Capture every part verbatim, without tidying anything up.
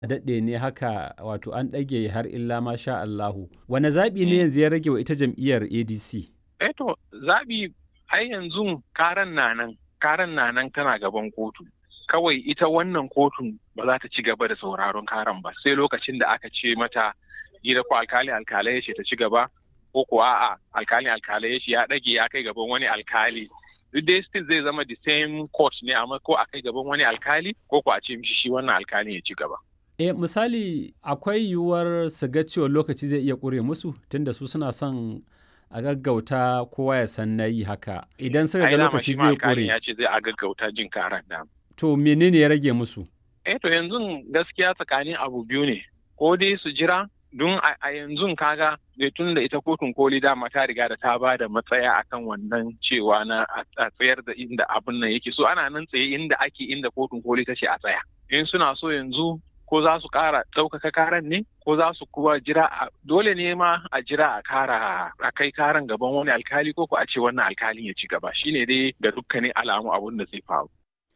daɗe ne haka wato an ɗage har illa ma sha Allahu. Wane zaɓi ne yanzu ya rage wa ita jam'iyyar A D C? Eh to zaɓi ai yanzu karan na nan, karan na nan tana gaban kotu. Kawai ita wannan kotun ba za ta ci gaba da sauraron karan ba sai lokacin da aka ce mata gida ko alkali alkalai ya ce ta ci gaba ko kuwa a'a alkali alkalai ya ce ya ɗage ya kai gaban wani alkali. Duk dai still zai zama the same court ne amma ko a kai gaban wani alkali ko ko a ce mishi shi wannan alkalin ya ci gaba. E misali akwai yiwuwar su ga cewa lokaci zai iya ƙure musu tunda su suna son a gaggauta kowa ya san na yi haka idan suka ga lokaci zai ƙure. ya ce zai a gaggauta jin karan da. To menene ya rage musu? Eh to yanzu gaskiya tsakanin abu biyu ne ko dai su jira don a yanzu kaga tun da ita kotun koli dama ta riga da ta ba da matsaya akan wannan cewa na a tsayar da inda abin nan yake so ana nan tsaye inda ake inda kotun koli ta ce a tsaya. In suna so yanzu ko za su ƙara ɗaukaka karan ne ko za su kuwa jira dole ne ma a jira a kara a kai karan gaban wani alkali ko ko a ce wannan alkalin ya ci gaba shine dai da dukkanin alamu abun da zai faru.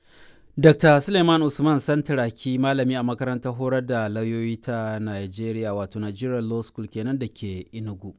Dokta Suleiman Usman Santiraki malami a makarantar horar da lauyoyi ta Nigeria wato Nigerian Law School kenan da ke Enugu.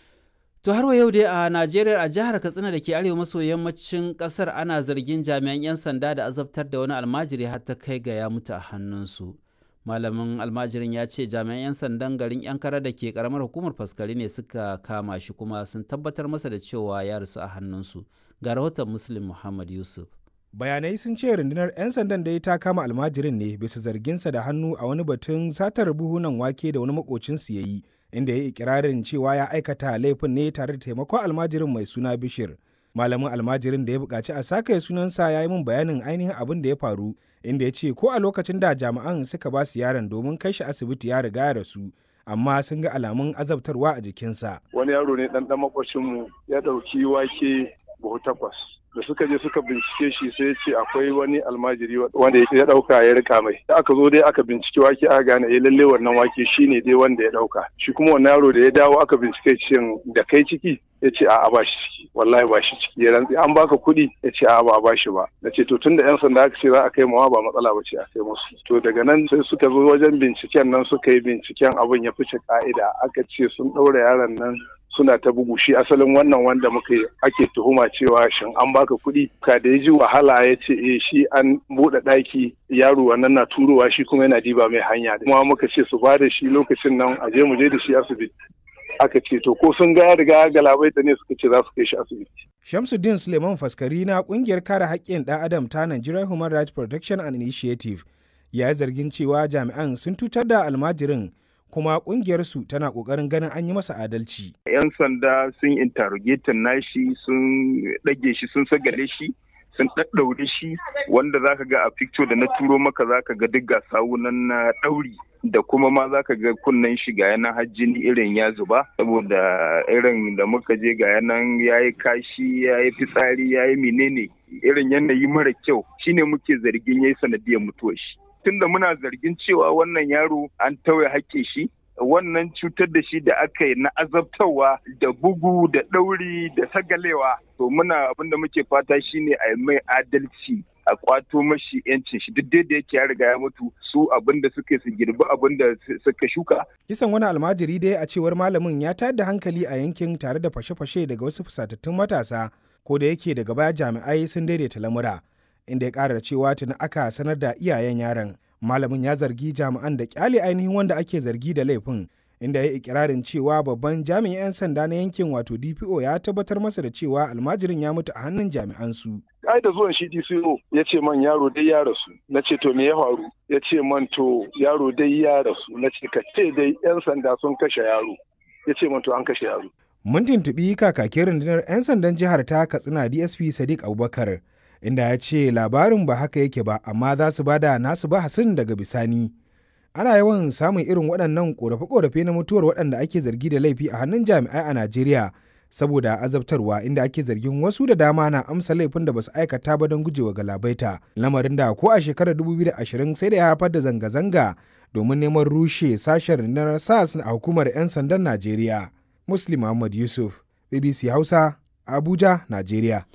To har wa yau dai a Najeriya a jihar Katsina da ke arewa maso yammacin kasar ana zargin jami'an 'yan sanda da azabtar da wani almajiri har ta kai ga ya mutu a hannunsu. Malamin almajirin ya ce jami'an 'yan sandan garin 'yan kara da ke karamar hukumar faskari ne suka kama shi kuma sun tabbatar masa da cewa ya rasu a hannunsu. Ga rahoton Muslim Muhammad Yusuf. Bayanai sun ce rundunar 'yan sandan da ta kama almajirin ne bisa zarginsa da hannu a wani batun satar buhunan wake da wani makocinsu ya yi, inda ya yi ikirarin cewa ya aikata laifin ne tare da taimakon almajirin mai suna Bishir. Malamin almajirin da ya buƙaci a sakaye sunansa ya yi min bayanin ainihin abin da ya faru, inda ya ce ko a lokacin da jami'an suka ba su yaron domin kai shi asibiti ya riga ya rasu, amma sun ga alamun azabtarwa a jikinsa. Wani yaro ne ɗan ɗan makocinmu ya ɗauki wake buhu takwas. Da suka je suka bincike shi sai ya ce akwai wani almajiri wanda ya dauka ya rika mai. Da aka zo dai aka bincike wake aka gane eh lalle wannan wake shine dai wanda ya dauka. Shi kuma wannan yaro da ya dawo aka bincike shi da kai ciki ya ce a'a ba shi ciki wallahi ba shi ciki ya rantsi an baka kuɗi ya ce a'a ba ba shi ba. Na ce to tunda yan sanda aka ce za a kai mawa ba matsala ba ce a kai musu. To daga nan sai suka zo wajen binciken nan suka yi binciken abin ya fice ka'ida aka ce sun ɗaura yaron nan suna ta bugu shi asalin wannan wanda muka ake tuhuma cewa shin an baka kuɗi ka da ya ji wahala ya ce eh shi an buɗe ɗaki yaro wannan na turowa shi kuma yana diba mai hanya kuma muka ce su bada shi lokacin nan a je mu je da shi asibiti aka ce to ko sun ga ya riga galabaita ne suka ce za su kai shi asibiti. Shamsuddin Suleiman Faskari na kungiyar kare haƙƙin ɗan adam ta Nigerian Human Rights Protection and Initiative ya yi zargin cewa jami'an sun tutar da almajirin kuma kungiyarsu tana kokarin ganin an yi masa adalci. 'Yan sanda sun interrogator nashi sun ɗage shi sun sagale shi sun ɗaɗɗaure shi wanda zaka ga a picture da na turo maka zaka ga duk ga sawunan na ɗauri da kuma ma zaka ga kunnen shi ga yanan hajjini irin ya zuba saboda irin da muka je ga yanan yayi kashi yayi fitsari yayi menene irin yanayi mara kyau shine muke zargin yayi sanadiyar mutuwar shi. Tunda muna zargin cewa wannan yaro an tauye haƙƙin shi wannan cutar da shi da aka yi na azabtarwa da bugu da ɗauri da sagalewa to muna abin da muke fata shine a yi mai adalci a kwato mashi yancin shi duk da yake ya riga ya mutu su abin da suka su girbi abin da suka shuka. Kisan wani almajiri dai a cewar malamin ya tayar da hankali a yankin tare da fashe-fashe daga wasu fusatattun matasa ko da yake daga baya jami'ai sun daidaita lamura. Inda ya ƙara cewa tuni aka sanar da iyayen yaron. Malamin ya zargi jami'an da kyale ainihin wanda ake zargi da laifin, inda ya yi ikirarin cewa babban jami'in 'yan sanda na yankin wato D P O ya tabbatar masa da cewa almajirin ya mutu a hannun jami'an su. Ai da zuwan shi D C O ya ce man yaro dai ya rasu. Na ce to me ya faru? Ya ce man to yaro dai ya rasu. Na ce ka ce dai 'yan sanda sun kashe yaro. Ya ce man to an kashe yaro. Mun tuntuɓi kakakin rundunar 'yan sandan jihar ta Katsina D S P Sadiq Abubakar, inda ya ce labarin ba haka yake ba amma za su bada nasu bahasin daga bisani. Ana yawan samun irin waɗannan ƙorafe-ƙorafe na mutuwar waɗanda ake zargi da laifi a hannun jami'ai a Najeriya saboda azabtarwa, inda ake zargin wasu da dama na amsa laifin da basu aikata ba don gujewa galabaita, lamarin da ko a shekarar dubu biyu da ashirin sai da ya haifar da zanga-zanga domin neman rushe sashen rundunar S A S a hukumar 'yan sandan Najeriya. Muslim Muhammad Yusuf, B B C Hausa, Abuja, Najeriya.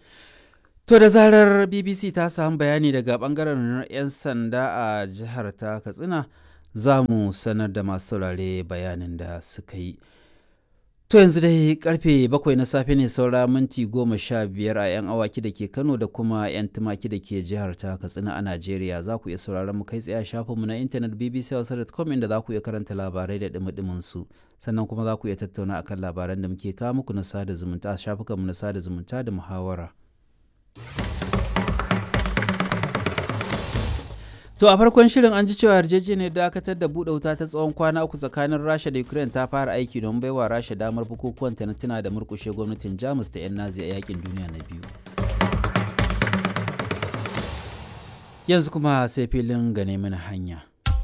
To da zarar B B C ta samu bayani daga bangaren 'yan sanda a jihar ta Katsina za mu sanar da masu saurare bayanin da suka yi. To yanzu dai karfe bakwai na safe ne saura minti goma sha biyar a 'yan awaki da ke Kano da kuma 'yan tumaki da ke jihar ta Katsina a Najeriya. Za ku iya sauraron mu kai tsaye a shafinmu na intanet b b c hausa dot com inda za ku iya karanta labarai da dumi su. Sannan kuma za ku iya tattauna akan labaran da muke kawo muku na sada zumunta a shafukanmu na sada zumunta da muhawara. To a farkon shirin an ji cewa yarjejeniyar dakatar da buɗe wuta ta tsawon kwana uku tsakanin Rasha da Ukraine ta fara aiki don baiwa Rasha damar bukukuwan ta na tuna da murƙushe gwamnatin Jamus ta 'yan Nazi a yakin duniya na biyu. Yanzu kuma sai filin gane mana hanya.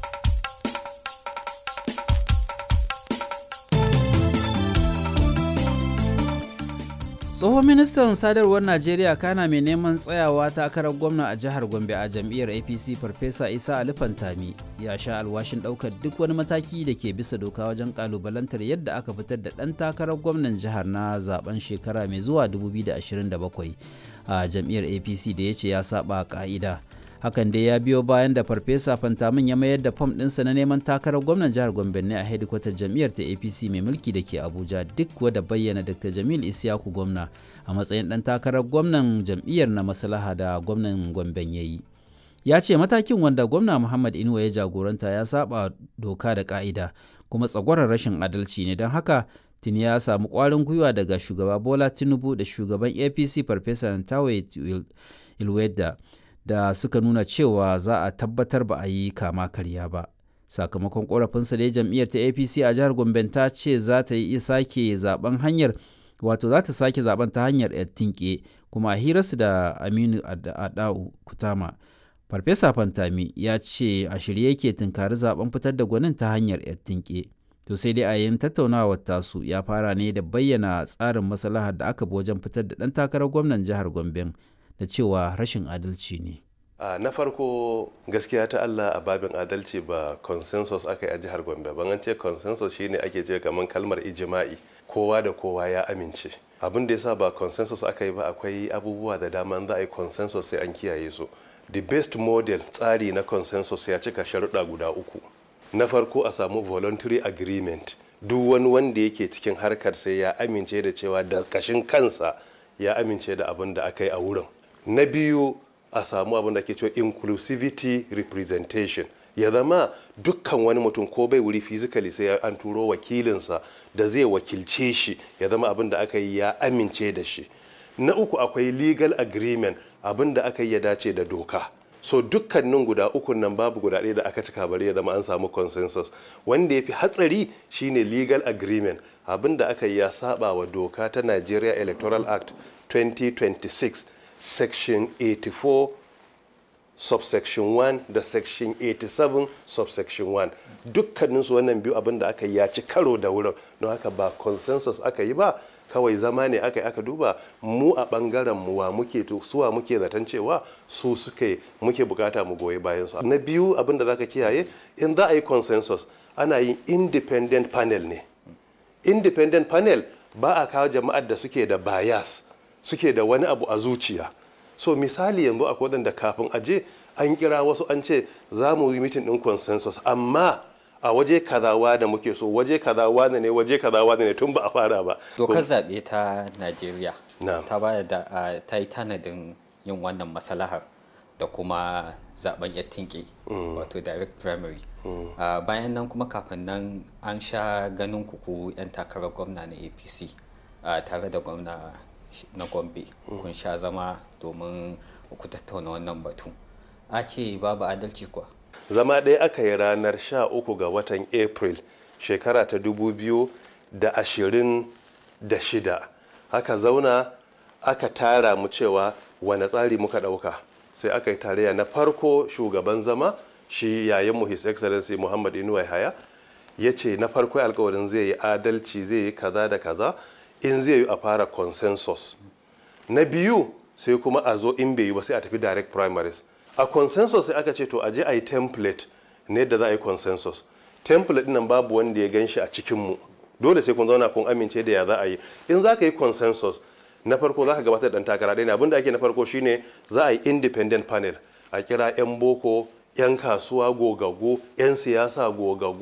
Tsohon ministan sadarwar Najeriya kana mai neman tsayawa takarar gwamna a jihar Gombe a jam'iyyar A P C Farfesa Isa Ali Fantami ya sha alwashin ɗaukar duk wani mataki da ke bisa doka wajen ƙalubalantar yadda aka fitar da ɗan takarar gwamnan jihar na zaben shekara mai zuwa dubu biyu da ashirin da bakwai a jam'iyyar A P C da ya ce ya saba ƙa'ida. Hakan dai ya biyo bayan da Farfesa Fantamin ya mayar da fam ɗinsa na neman takarar gwamnan jihar Gombe ne a hedikwatar jam'iyyar ta A P C mai mulki da ke Abuja duk wadda bayyana Dr. Jamil Isyaku gwamna a matsayin ɗan takarar gwamnan jam'iyyar na maslaha da gwamnan Gomben ya yi. Ya ce matakin wanda gwamna Muhammad Inuwa ya jagoranta ya saba doka da ka'ida kuma tsagwarar rashin adalci ne, don haka tuni ya samu ƙwarin gwiwa daga shugaba Bola Tinubu da shugaban A P C Farfesa Nantawe Ilweda da suka nuna cewa za a tabbatar ba a yi kama karya ba. Sakamakon korafinsa da jam'iyyar ta A P C a jihar Gombe ta ce za ta yi sake zaben hanyar wato za ta sake zaben ta hanyar tinke, kuma a hirarsu da Aminu Adau Kutama, Farfesa Fantami ya ce a shirye yake tunkari zaben fitar da gwanin ta hanyar tinke. To sai dai a yin tattaunawar tasu ya fara ne da bayyana tsarin maslahar da aka bi wajen fitar da ɗan takarar gwamnan jihar Gombe da cewa rashin adalci ne. Uh, na farko gaskiya ta Allah a babin adalci ba consensus aka yi a jihar Gombe ban an ce consensus shine ake ce kamar kalmar ijima'i kowa da kowa ya amince. Abin da yasa ba consensus aka yi ba akwai abubuwa da dama za a yi consensus sai an kiyaye su. The best model tsari na consensus ya cika sharuɗa guda uku. Na farko a samu voluntary agreement, duk wani wanda yake cikin harkar sai ya amince da cewa da kashin kansa ya amince da abin da aka yi a wurin. Na biyu a samu abin da ke cewa inclusivity representation, ya zama dukkan wani mutum ko bai wuri physically sai an turo wakilinsa da zai wakilce shi, ya zama abin da aka yi ya amince da shi. Na uku akwai legal agreement, abin da aka yi ya dace da doka. So dukkanin guda ukun nan babu guda ɗaya da aka cika bari ya zama an samu consensus. Wanda ya fi hatsari shine legal agreement, abin da aka yi ya saba wa doka ta Nigeria Electoral Act twenty twenty-six section eighty-four subsection one da section eighty-seven subsection one. Dukkaninsu wannan biyu abin da aka yi ya ci karo da wurin, don haka ba consensus aka yi ba, kawai zama ne aka yi aka duba mu a bangaren mu wa muke suwa muke zaton cewa su suke muke bukata mu goyi bayan su. Na biyu abin da zaka kiyaye, in za a yi consensus ana yin independent panel ne. Independent panel ba a kawo jama'ar da suke da bias, suke da wani abu a zuciya. So misali yanzu akwai wadanda kafin aje an kira wasu an ce za mu yi mitin din consensus amma a waje kazawa da muke so, waje kazawa ne waje kazawa ne tun ba a fara ba. Dokar zaɓe ta Najeriya ta ba da ta yi tanadin yin wannan masalahar da kuma zaben yattinke wato direct primary. Bayan nan kuma kafin nan an sha ganin kuku 'yan takarar gwamna na A P C tare da gwamna na Gombe kun sha zama domin ku tattauna wannan batu. A ce babu adalci kuwa? Zama ɗaya aka yi ranar sha uku ga watan April shekara ta dubu biyu da ashirin da shida. Aka zauna aka tara mu cewa wane tsari muka ɗauka. Sai aka yi tarayya na farko shugaban zama shi yayinmu His Excellency Muhammad Inuwa Yahaya ya ce na farko alkawarin zai yi adalci, zai yi kaza da kaza, in zai yi a fara consensus. Na biyu sai kuma a zo in bai yi ba sai a tafi direct primaries. A consensus sai aka ce to aje a yi template ne da za a yi consensus. Template nan babu wanda ya gan shi a cikinmu, dole sai kun zauna kun amince da ya za a yi. In za ka yi consensus na farko za ka gabatar da ɗan takara ɗaya ne. Abinda ake na farko shine za a yi independent panel, a kira 'yan boko 'yan kasuwa gogaggo 'yan siyasa gogaggo